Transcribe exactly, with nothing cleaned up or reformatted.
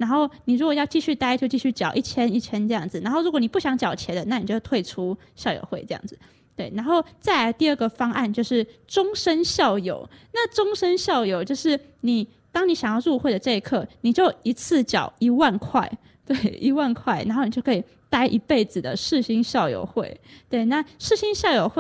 然后你如果要继续待就继续缴一千一千这样子，然后如果你不想缴钱的，那你就退出校友会这样子。对，然后再来第二个方案就是终身校友。那终身校友就是你当你想要入会的这一刻，你就一次缴一万块，对，一万块，然后你就可以待一辈子的世新校友会。对，那世新校友会